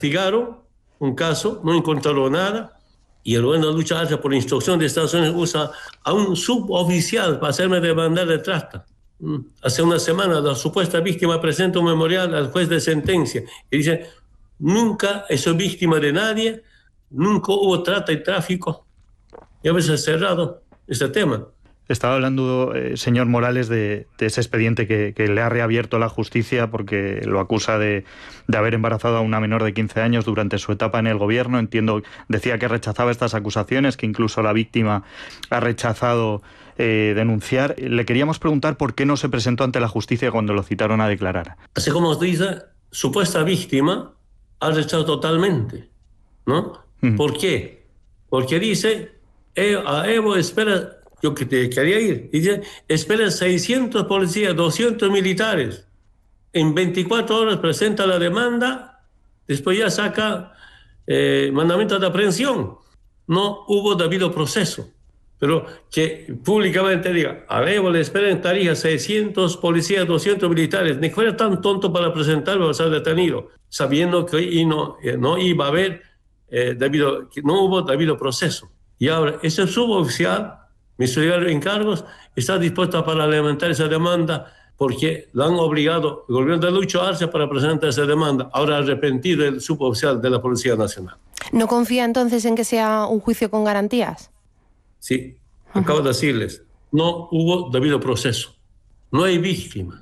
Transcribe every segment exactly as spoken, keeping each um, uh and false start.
investigaron un caso, no encontraron nada, y el gobierno de Lucho Arce, por instrucción de Estados Unidos, usa a un suboficial para hacerme demandar de trata. Hace una semana la supuesta víctima presenta un memorial al juez de sentencia y dice, nunca he sido víctima de nadie, nunca hubo trata y tráfico. Y a veces cerrado este tema. Estaba hablando, eh, señor Morales, de, de ese expediente que, que le ha reabierto la justicia porque lo acusa de, de haber embarazado a una menor de quince años durante su etapa en el gobierno. Entiendo, decía que rechazaba estas acusaciones, que incluso la víctima ha rechazado eh, denunciar. Le queríamos preguntar por qué no se presentó ante la justicia cuando lo citaron a declarar. Así como os dice, supuesta víctima ha rechazado totalmente, ¿no? Mm. ¿Por qué? Porque dice, a Evo espera... Yo que te quería ir. Dice, espera seiscientos policías, doscientos militares. En veinticuatro horas presenta la demanda, después ya saca eh, mandamiento de aprehensión. No hubo debido proceso. Pero que públicamente diga, a Evo le esperan en Tarija seiscientos policías, doscientos militares. Ni fuera tan tonto para presentarlo a ser detenido, sabiendo que no, no iba a haber eh, debido, que no hubo debido proceso. Y ahora, ese suboficial, ministro de encargos, está dispuesto a parlamentar esa demanda porque lo han obligado el gobierno de Lucho Arce para presentar esa demanda. Ahora arrepentido el suboficial de la Policía Nacional. ¿No confía entonces en que sea un juicio con garantías? Sí, uh-huh. Acabo de decirles, no hubo debido proceso. No hay víctima,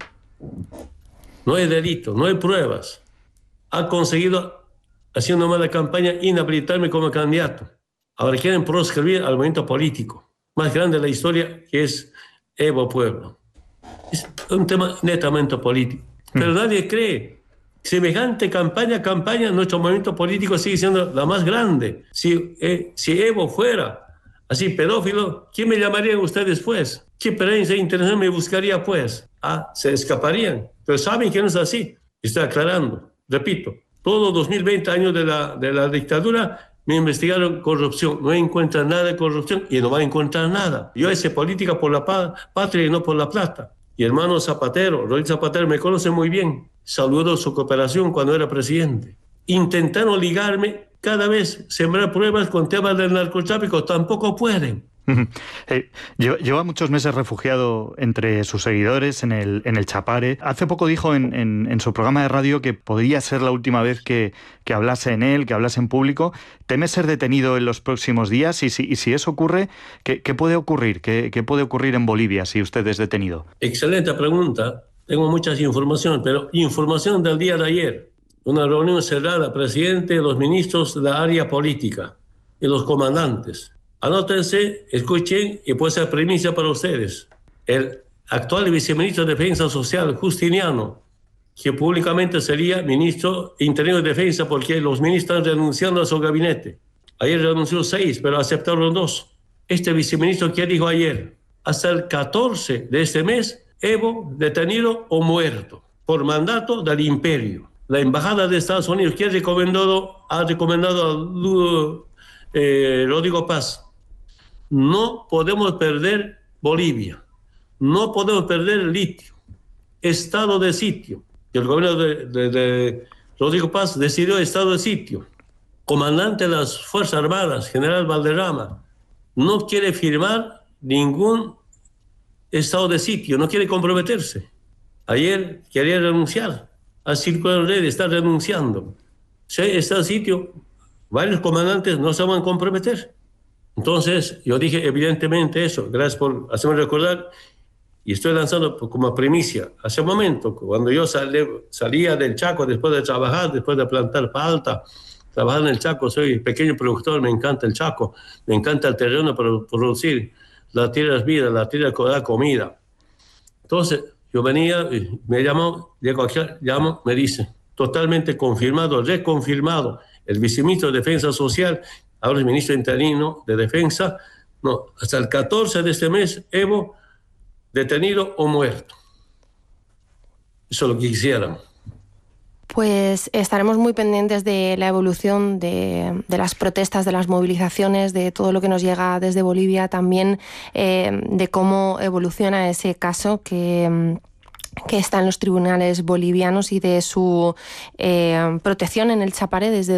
no hay delito, no hay pruebas. Ha conseguido, haciendo mala campaña, inhabilitarme como candidato. Ahora quieren proscribir al movimiento político más grande de la historia, que es Evo Pueblo. Es un tema netamente político. Pero mm. nadie cree. Semejante campaña, campaña, nuestro movimiento político sigue siendo la más grande. Si, eh, si Evo fuera así pedófilo, ¿quién me llamaría ustedes pues? ¿Qué prensa internacional me buscaría pues? Ah, se escaparían. Pero saben que no es así. Estoy aclarando. Repito, todos dos mil veinte años de la, de la dictadura me investigaron corrupción, no encuentran nada de corrupción y no va a encontrar nada. Yo hice política por la patria y no por la plata. Y hermano Zapatero, Rodríguez Zapatero me conoce muy bien. Saludó su cooperación cuando era presidente. Intentaron ligarme, cada vez sembrar pruebas con temas del narcotráfico, tampoco pueden. Eh, lleva muchos meses refugiado entre sus seguidores en el, en el Chapare. Hace poco dijo en, en, en su programa de radio que podría ser la última vez que, que hablase en él, que hablase en público. ¿Teme ser detenido en los próximos días? Y si, y si eso ocurre, ¿qué, qué puede ocurrir? ¿Qué, ¿Qué puede ocurrir en Bolivia si usted es detenido? Excelente pregunta. Tengo muchas informaciones, pero información del día de ayer. Una reunión cerrada, presidente, los ministros de la área política y los comandantes. Anótense, escuchen y puede ser primicia para ustedes. El actual viceministro de Defensa Social, Justiniano, que públicamente sería ministro interino de Defensa porque los ministros están renunciando a su gabinete. Ayer renunció seis, pero aceptaron dos. Este viceministro, ¿qué dijo ayer? Hasta el catorce de este mes, Evo detenido o muerto por mandato del imperio. La embajada de Estados Unidos, que ha recomendado, ha recomendado a eh, Rodrigo Paz, no podemos perder Bolivia, no podemos perder el litio, estado de sitio. El gobierno de, de, de Rodrigo Paz decidió estado de sitio. Comandante de las Fuerzas Armadas, general Valderrama, no quiere firmar ningún estado de sitio, no quiere comprometerse. Ayer quería renunciar, a circular red está renunciando. Si hay estado de sitio, varios comandantes no se van a comprometer. Entonces, yo dije evidentemente eso, gracias por hacerme recordar, y estoy lanzando como primicia. Hace un momento, cuando yo salí, salía del Chaco después de trabajar, después de plantar palta, trabajar en el Chaco, soy pequeño productor, me encanta el Chaco, me encanta el terreno para producir, la tierra es vida, la tierra da comida. Entonces, yo venía, me llamó, llego aquí, llamo, me dice, totalmente confirmado, reconfirmado, el viceministro de Defensa Social, ahora el ministro interino de Defensa, no, hasta el catorce de este mes, Evo, detenido o muerto. Eso es lo que quisieran. Pues estaremos muy pendientes de la evolución de, de las protestas, de las movilizaciones, de todo lo que nos llega desde Bolivia, también eh, de cómo evoluciona ese caso que... que está en los tribunales bolivianos y de su eh, protección en el Chapare, desde